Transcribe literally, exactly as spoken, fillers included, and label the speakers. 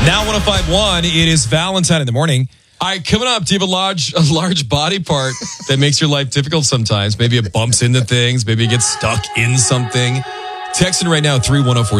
Speaker 1: Now one oh five point one, it is Valentine in the morning.
Speaker 2: All right, coming up, do you have a large, a large body part that makes your life difficult sometimes? Maybe it bumps into things. Maybe it gets stuck in something. Texting right now, three one oh four.